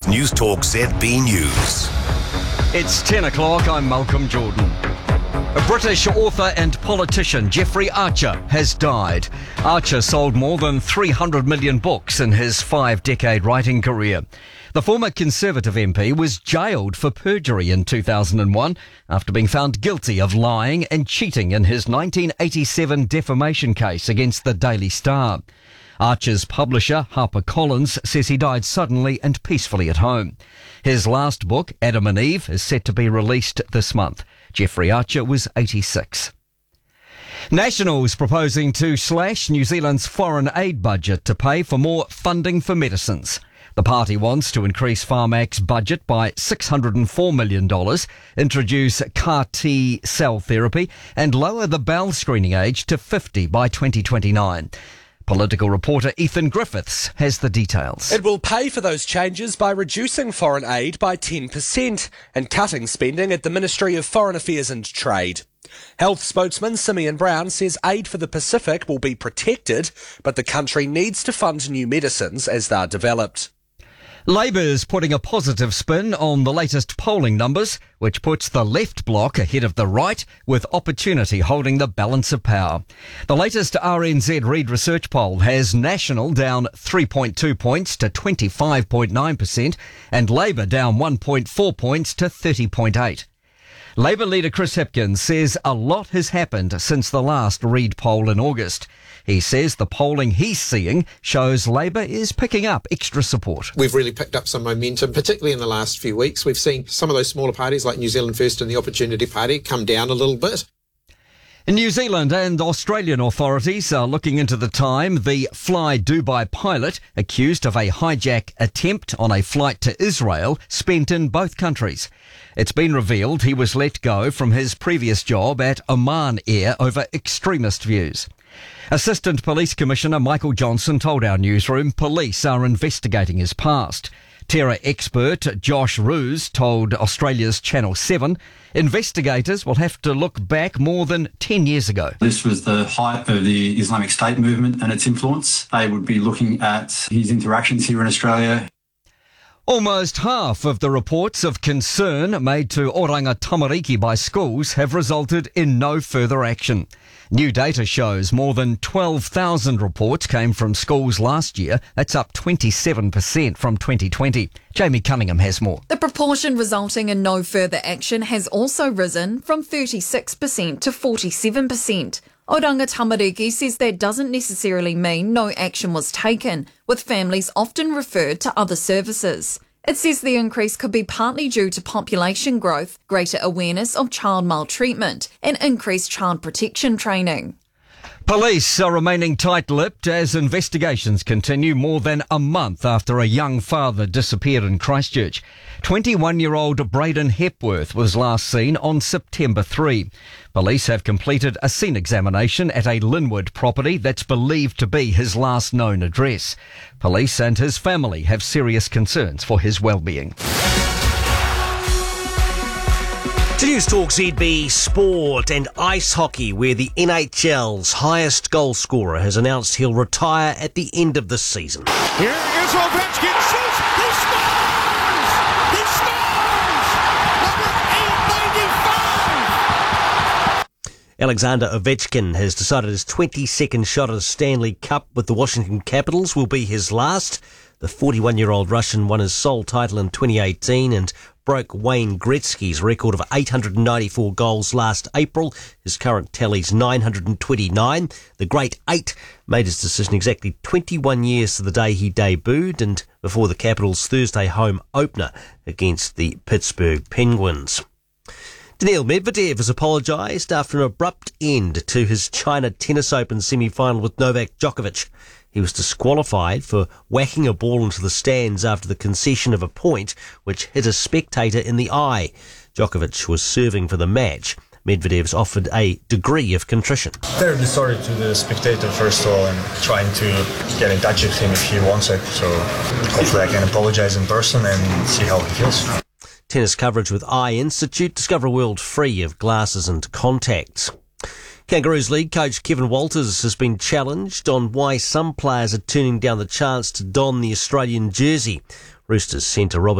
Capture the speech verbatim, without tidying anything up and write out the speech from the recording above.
Newstalk Z B News. It's ten o'clock, I'm Malcolm Jordan. A British author and politician, Jeffrey Archer, has died. Archer sold more than three hundred million books in his five-decade writing career. The former Conservative M P was jailed for perjury in two thousand one after being found guilty of lying and cheating in his nineteen eighty-seven defamation case against the Daily Star. Archer's publisher, HarperCollins, says he died suddenly and peacefully at home. His last book, Adam and Eve, is set to be released this month. Jeffrey Archer was eighty-six. Nationals proposing to slash New Zealand's foreign aid budget to pay for more funding for medicines. The party wants to increase Pharmac's budget by six hundred four million dollars, introduce C A R T cell therapy and lower the bowel screening age to fifty by twenty twenty-nine. Political reporter Ethan Griffiths has the details. It will pay for those changes by reducing foreign aid by ten percent and cutting spending at the Ministry of Foreign Affairs and Trade. Health spokesman Simeon Brown says aid for the Pacific will be protected, but the country needs to fund new medicines as they're developed. Labour is putting a positive spin on the latest polling numbers, which puts the left bloc ahead of the right, with Opportunity holding the balance of power. The latest R N Z Reid research poll has National down three point two points to twenty-five point nine percent and Labour down one point four points to thirty point eight. Labour leader Chris Hipkins says a lot has happened since the last Reid poll in August. He says the polling he's seeing shows Labour is picking up extra support. We've really picked up some momentum, particularly in the last few weeks. We've seen some of those smaller parties like New Zealand First and the Opportunity Party come down a little bit. New Zealand and Australian authorities are looking into the time the Fly Dubai pilot accused of a hijack attempt on a flight to Israel spent in both countries. It's been revealed he was let go from his previous job at Oman Air over extremist views. Assistant Police Commissioner Michael Johnson told our newsroom police are investigating his past. Terror expert Josh Roos told Australia's Channel seven investigators will have to look back more than ten years ago. This was the height of the Islamic State movement and its influence. They would be looking at his interactions here in Australia. Almost half of the reports of concern made to Oranga Tamariki by schools have resulted in no further action. New data shows more than twelve thousand reports came from schools last year. That's up twenty-seven percent from twenty twenty. Jamie Cunningham has more. The proportion resulting in no further action has also risen from thirty-six percent to forty-seven percent. Oranga Tamariki says that doesn't necessarily mean no action was taken, with families often referred to other services. It says the increase could be partly due to population growth, greater awareness of child maltreatment, and increased child protection training. Police are remaining tight-lipped as investigations continue more than a month after a young father disappeared in Christchurch. twenty-one-year-old Braden Hepworth was last seen on September third. Police have completed a scene examination at a Linwood property that's believed to be his last known address. Police and his family have serious concerns for his well-being. To Newstalk Z B Sport and ice hockey, where the N H L's highest goal scorer has announced he'll retire at the end of the season. Here is Ovechkin. Shoots. He scores! He scores! Number eight ninety-five! Alexander Ovechkin has decided his twenty-second shot at a Stanley Cup with the Washington Capitals will be his last. The forty-one-year-old Russian won his sole title in twenty eighteen and broke Wayne Gretzky's record of eight hundred ninety-four goals last April. His current tally's nine hundred twenty-nine. The Great Eight made his decision exactly twenty-one years to the day he debuted and before the Capitals' Thursday home opener against the Pittsburgh Penguins. Daniil Medvedev has apologised after an abrupt end to his China Tennis Open semi-final with Novak Djokovic. He was disqualified for whacking a ball into the stands after the concession of a point which hit a spectator in the eye. Djokovic was serving for the match. Medvedev's offered a degree of contrition. Terribly sorry to the spectator first of all, and trying to get in touch with him if he wants it. So hopefully I can apologise in person and see how he feels. Tennis coverage with Eye Institute. Discover a world free of glasses and contacts. Kangaroos League coach Kevin Walters has been challenged on why some players are turning down the chance to don the Australian jersey. Roosters centre Robert